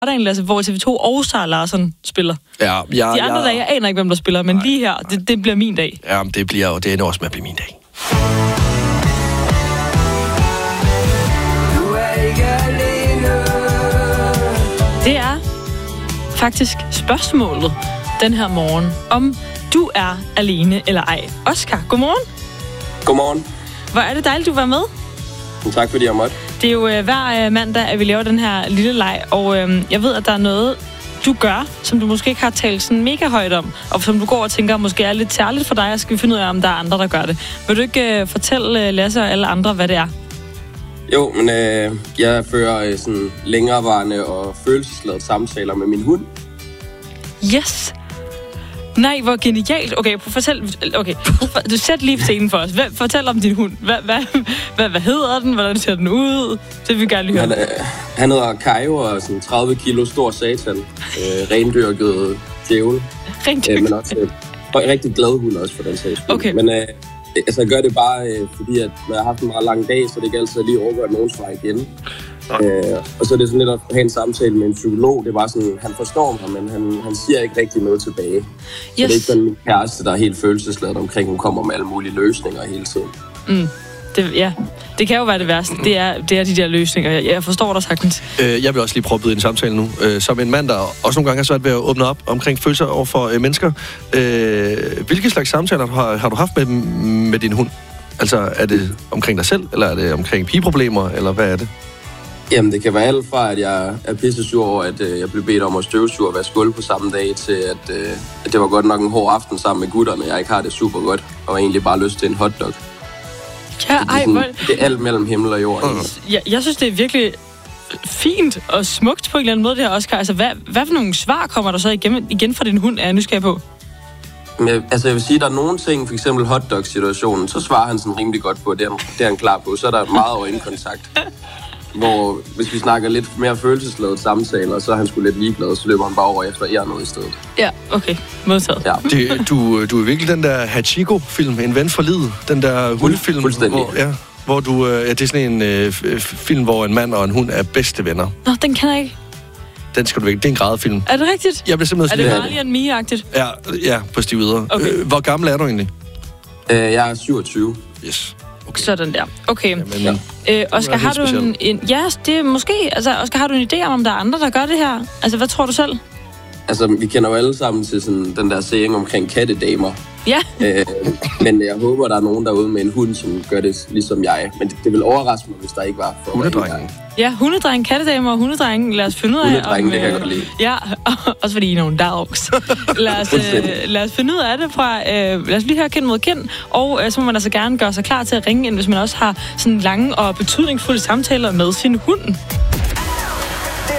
der egentlig, altså, hvor TV2 og Sara Larsson spiller. Ja, de andre dage, jeg aner ikke, hvem der spiller, men lige her, det bliver min dag. Ja, det ender også med at blive min dag. Det er faktisk spørgsmålet den her morgen, om du er alene eller ej. Oscar, godmorgen. Godmorgen. Hvor er det dejligt, du var med. Tak fordi jeg måtte. Det er jo hver mandag, at vi laver den her lille leg, og jeg ved, at der er noget, du gør, som du måske ikke har talt sådan mega højt om, og som du går og tænker, måske er lidt særligt for dig, og skal vi finde ud af, om der er andre, der gør det. Vil du ikke fortælle Lasse og alle andre, hvad det er? Jo, men jeg fører sådan længerevarende og følelsesladet samtaler med min hund. Yes! Nej, hvor genialt. Okay, fortæl. Okay, du sæt lige scenen for os. Fortæl om din hund. Hvad hedder den? Hvordan ser den ud? Det vil vi gerne lige høre. Han hedder Kajo og sådan 30 kilo stor satan. Rendyrket djævel. Men også rigtig glad hund også for den sags skyld. Okay. Men jeg gør det bare, fordi at når jeg har haft en meget lang dag, så det ikke altid lige overgår nogens vej igen. Og så er det sådan lidt at have en samtale med en psykolog. Det var sådan, han forstår mig, men han siger ikke rigtig noget tilbage. Yes. Så det er ikke sådan min kæreste, der er helt følelsesladet omkring, hun kommer med alle mulige løsninger hele tiden. Det kan jo være det værste. Det er de der løsninger. Jeg forstår dig sagtens. Jeg vil også lige prøve at byde en samtale nu. Som en mand, der også nogle gange er svært ved at åbne op omkring følelser over for mennesker. Hvilke slags samtaler har du haft med din hund? Altså, er det omkring dig selv, eller er det omkring pigeproblemer, eller hvad er det? Jamen, det kan være alt fra, at jeg er pissesur over, at jeg blev bedt om at støvsuge og vaske gulv på samme dag, til at det var godt nok en hård aften sammen med gutterne. Jeg ikke har det super godt, og egentlig bare lyst til en hotdog. Ja, det er alt mellem himmel og jord. Jeg synes, det er virkelig fint og smukt på en eller anden måde, det her, Oscar. Altså, hvad for nogle svar kommer der så igen fra din hund, er jeg nysgerrig på? Men, altså, jeg vil sige, der er nogle ting, for eksempel hotdog-situationen, så svarer han sådan rimelig godt på, det er han klar på. Så er der meget øjenkontakt. Hvor hvis vi snakker lidt mere følelsesladet samtaler, så er han sgu lidt ligeglad, så løber han bare over efter noget i stedet. Ja, okay. Modtaget. Ja. Du er virkelig den der Hachiko-film, En ven for livet. Den der hundefilm, hvor du... det er sådan en film, hvor en mand og en hund er bedste venner. Nå, den kender jeg ikke. Den skal du ikke. Det er en grædefilm. Er det rigtigt? Jeg bliver simpelthen... Er det Marley and Me-agtigt? Ja, på stiv videre. Okay. Hvor gammel er du egentlig? Jeg er 27. Yes. Okay. Sådan der. Okay. Jamen, Oscar, har du en... Ja, det er måske... Altså, Oscar, har du en idé om der er andre, der gør det her? Altså, hvad tror du selv? Altså, vi kender jo alle sammen til sådan den der saying omkring kattedamer. Ja. Men jeg håber, der er nogen derude med en hund, som gør det ligesom jeg. Men det vil overraske mig, hvis der ikke var for hundedrengen. Ja, hundedrengen, kattedamer og hundedrengen. Lad os finde ud af... Hundedrengen, det kan jeg godt lide. Ja, også fordi I er nogle dogs. Lad os finde ud af det fra... lad os lige høre Kind mod Kind. Og så må man altså gerne gøre sig klar til at ringe ind, hvis man også har sådan lange og betydningsfulde samtaler med sin hund.